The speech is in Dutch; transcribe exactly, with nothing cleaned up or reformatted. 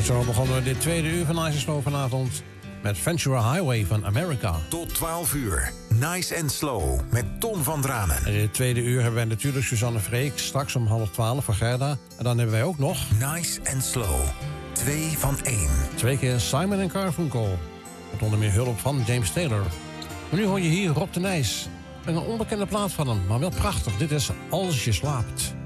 Zo begonnen we dit tweede uur van Nice and Slow vanavond met Ventura Highway van America. Tot twaalf uur, Nice and Slow met Ton van Dranen. En in het tweede uur hebben wij natuurlijk Suzanne Freek, straks om half twaalf voor Gerda. En dan hebben wij ook nog... Nice and Slow, twee van één. Twee keer Simon en Garfunkel. Met onder meer hulp van James Taylor. Maar nu hoor je hier Rob de Nijs. Met een onbekende plaat van hem, maar wel prachtig. Dit is Als je slaapt.